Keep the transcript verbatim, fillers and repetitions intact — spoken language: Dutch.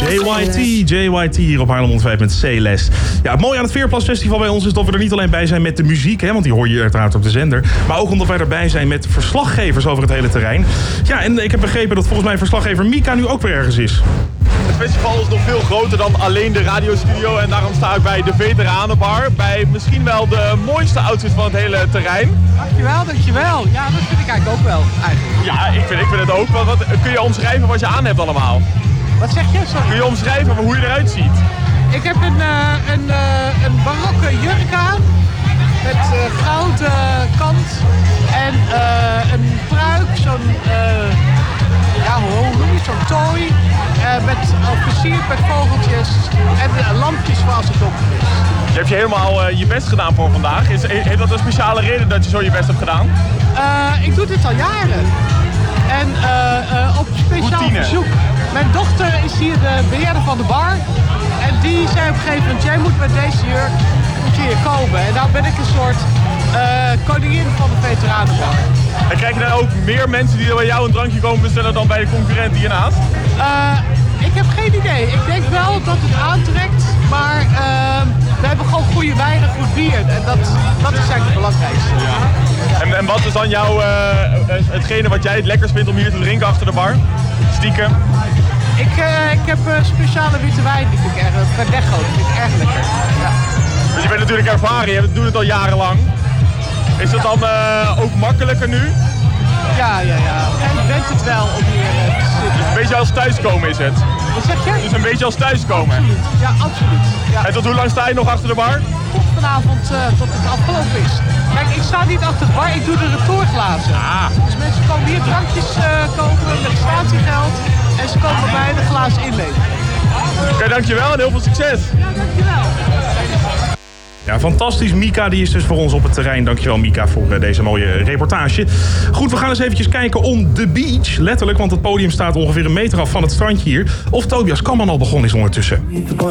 J Y T, J Y T hier op Haarlem honderdvijf met C-les. Ja, het mooie aan het Veerplas Festival bij ons is dat we er niet alleen bij zijn met de muziek, hè, want die hoor je uiteraard op de zender, maar ook omdat wij erbij zijn met verslaggevers over het hele terrein. Ja, en ik heb begrepen dat volgens mij verslaggever Mika nu ook weer ergens is. Het festival is nog veel groter dan alleen de radiostudio en daarom sta ik bij de Veteranenbar. Bij misschien wel de mooiste outfit van het hele terrein. Dankjewel, dankjewel. Ja, dat vind ik eigenlijk ook wel, eigenlijk. Ja, ik vind, ik vind het ook. Wat, wat, kun je omschrijven wat je aan hebt allemaal? Wat zeg je? Sorry. Kun je omschrijven hoe je eruit ziet? Ik heb een, uh, een, uh, een barokke jurk aan. Met uh, gouden kant. En uh, een pruik, zo'n, uh, ja, hoe noem je zo'n tooi. Uh, met, uh, versierd met vogeltjes. En uh, lampjes voor als het donker is. Je hebt je helemaal uh, je best gedaan voor vandaag. Is, heeft dat een speciale reden dat je zo je best hebt gedaan? Uh, ik doe dit al jaren. En uh, uh, op speciaal Routine. verzoek. Mijn dochter is hier de beheerder van de bar. En die zei op een gegeven moment, jij moet met deze jurk moet je hier komen. En nou ben ik een soort uh, koningin van de veteranenbar. En krijg je dan ook meer mensen die bij jou een drankje komen bestellen dan bij de concurrent hiernaast? Uh, ik heb geen idee. Ik denk wel dat het aantrekt. Maar uh, we hebben gewoon goede wijn en goed bier. En dat, dat is eigenlijk het belangrijkste. Ja. En, en wat is dan jouw, uh, hetgene wat jij het lekkerst vindt om hier te drinken achter de bar? Stiekem? Ik, uh, ik heb een speciale witte wijn, die vind ik erg, Verdecho, die vind ik erg lekker. Ja. Dus je bent natuurlijk ervaren, je doet het al jarenlang. Is dat dan uh, ook makkelijker nu? Ja, ja, ja. Je bent het wel om hier uh, te zitten. Dus een beetje als thuiskomen is het? Wat zeg je? Dus een beetje als thuiskomen? Absoluut, ja, absoluut. Ja. En tot hoe lang sta je nog achter de bar? Tot vanavond, uh, tot het afgelopen is. Kijk, ik sta niet achter de bar, ik doe de retourglazen. Ah. Dus mensen komen hier drankjes uh, kopen met statiegeld en ze komen bij de glazen inleveren. Oké, okay, dankjewel en heel veel succes. Ja, dankjewel. Ja, fantastisch. Mika, die is dus voor ons op het terrein. Dankjewel Mika voor uh, deze mooie reportage. Goed, we gaan eens eventjes kijken om de beach. Letterlijk, want het podium staat ongeveer een meter af van het strandje hier. Of Tobias Kamman al begonnen is ondertussen.